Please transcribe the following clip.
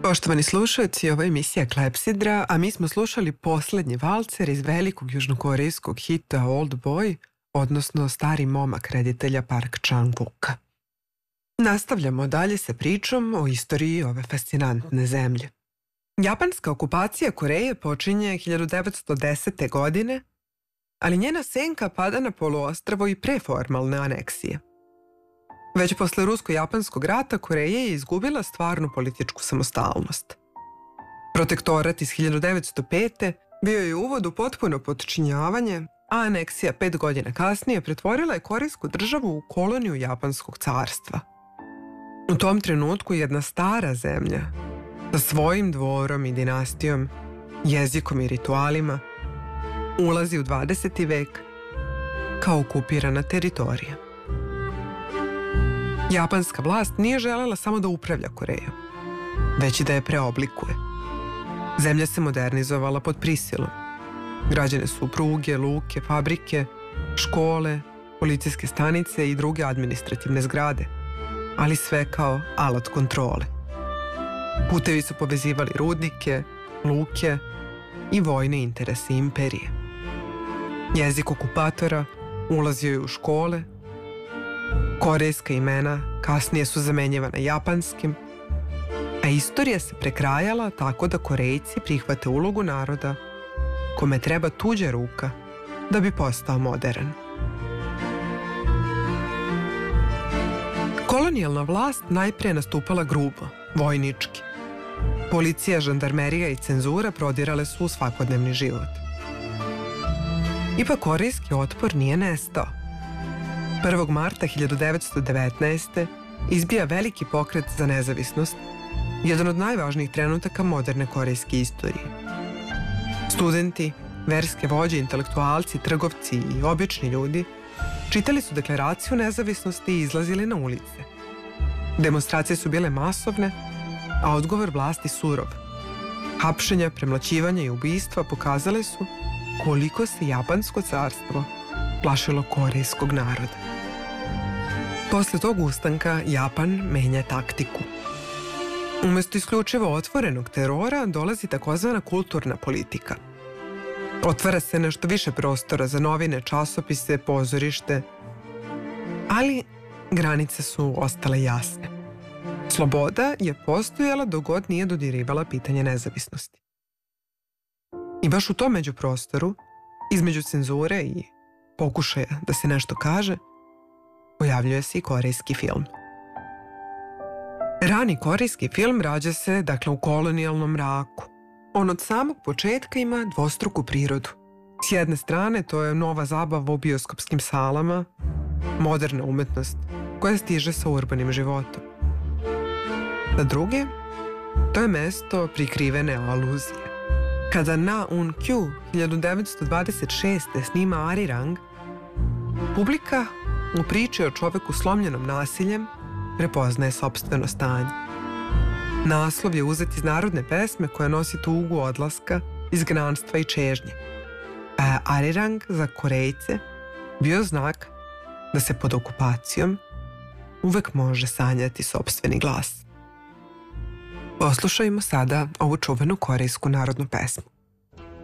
Poštovani slušalci, ovo je emisija Klepsidra, a mi smo slušali poslednji valcer iz velikog južnokorejskog hita Old Boy, odnosno Stari momak reditelja Park Chan-wooka. Nastavljamo dalje sa pričom o istoriji ove fascinantne zemlje. Japanska okupacija Koreje počinje 1910. godine, ali njena senka pada na poluostrvo i pre formalne aneksije. Već posle Rusko-japanskog rata Koreja je izgubila stvarnu političku samostalnost. Protektorat iz 1905. bio je uvod u potpuno potčinjavanje, a aneksija 5 godina kasnije pretvorila je korejsku državu u koloniju Japanskog carstva. U tom trenutku jedna stara zemlja sa svojim dvorom i dinastijom, jezikom i ritualima ulazi u 20. vek kao okupirana teritorija. Japanska vlast nije želela samo da upravlja Korejom, već i da je preoblikuje. Zemlja se modernizovala pod prisilom. Građene su pruge, luke, fabrike, škole, policijske stanice i druge administrativne zgrade, ali sve kao alat kontrole. Putevi su povezivali rudnike, luke i vojne interese imperije. Jezik okupatora ulazio je u škole, korejska imena kasnije su zamenjivana japanskim, a istorija se prekrajala tako da Korejci prihvate ulogu naroda kome treba tuđa ruka da bi postao modern. Kolonijalna vlast najpre nastupala grubo, vojnički. Policija, žandarmerija i cenzura prodirale su u svakodnevni život. Ipak korejski otpor nije nestao. 1. marta 1919. izbija veliki pokret za nezavisnost, jedan od najvažnijih trenutaka moderne korejske istorije. Studenti, verske vođe, intelektualci, trgovci i obični ljudi čitali su deklaraciju nezavisnosti i izlazili na ulice. Demonstracije su bile masovne, a odgovor vlasti surov. Hapšenja, premlaćivanja i ubistva pokazale su koliko se Japansko carstvo plašilo korejskog naroda. Posle tog ustanka Japan menja taktiku. Umesto isključivo otvorenog terora dolazi takozvana kulturna politika. Otvara se nešto više prostora za novine, časopise, pozorište, ali granice su ostale jasne. Sloboda je postojala dok god nije dodirivala pitanje nezavisnosti. I baš u tom međuprostoru, između cenzure i pokušaja da se nešto kaže, pojavljuje se i korejski film. Rani korejski film rađa se, u kolonijalnom mraku. On od samog početka ima dvostruku prirodu. S jedne strane, to je nova zabava u bioskopskim salama, moderna umetnost koja stiže sa urbanim životom. Sa druge, to je mesto prikrivene aluzije. Kada Na Un-kyu 1926. snima Arirang, publika u priči o čoveku slomljenom nasiljem prepoznaje sopstveno stanje. Naslov je uzet iz narodne pesme koja nosi tugu odlaska, izgnanstva i čežnje. A je Arirang za Korejce bio znak da se pod okupacijom uvek može sanjati sopstveni glas. Poslušajmo sada ovu čuvenu korejsku narodnu pesmu.